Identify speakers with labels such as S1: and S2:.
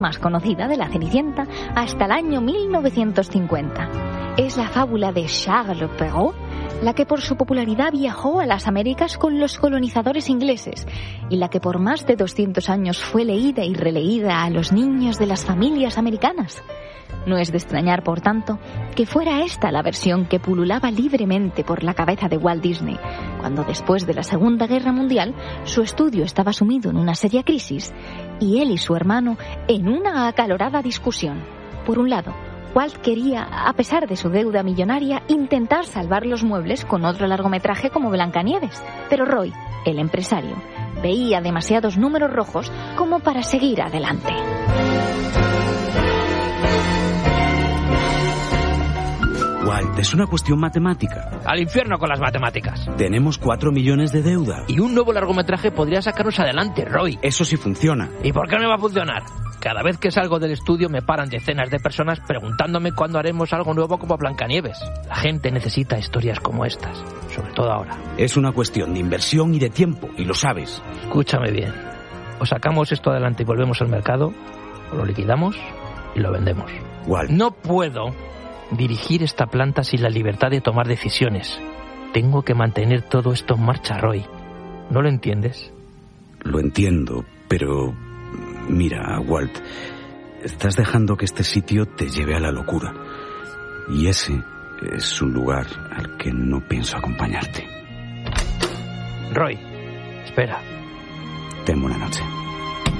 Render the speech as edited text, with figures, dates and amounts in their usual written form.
S1: más conocida de la Cenicienta hasta el año 1950. Es la fábula de Charles Perrault, la que por su popularidad viajó a las Américas con los colonizadores ingleses y la que por más de 200 años fue leída y releída a los niños de las familias americanas. No es de extrañar, por tanto, que fuera esta la versión que pululaba libremente por la cabeza de Walt Disney, cuando después de la Segunda Guerra Mundial su estudio estaba sumido en una seria crisis y él y su hermano en una acalorada discusión. Por un lado, Walt quería, a pesar de su deuda millonaria, intentar salvar los muebles con otro largometraje como Blancanieves, pero Roy, el empresario, veía demasiados números rojos como para seguir adelante.
S2: Walt, es una cuestión matemática.
S3: Al infierno con las matemáticas.
S2: Tenemos 4 millones de deuda.
S3: Y un nuevo largometraje podría sacarnos adelante, Roy.
S2: Eso sí funciona.
S3: ¿Y por qué no va a funcionar? Cada vez que salgo del estudio me paran decenas de personas preguntándome cuándo haremos algo nuevo como Blancanieves. La gente necesita historias como estas, sobre todo ahora.
S2: Es una cuestión de inversión y de tiempo, y lo sabes.
S3: Escúchame bien. O sacamos esto adelante y volvemos al mercado, o lo liquidamos y lo vendemos.
S2: Walt.
S3: No puedo dirigir esta planta sin la libertad de tomar decisiones. Tengo que mantener todo esto en marcha, Roy. ¿No lo entiendes?
S2: Lo entiendo, pero... Mira, Walt, estás dejando que este sitio te lleve a la locura. Y ese es un lugar al que no pienso acompañarte.
S3: Roy, espera.
S2: Ten buena noche.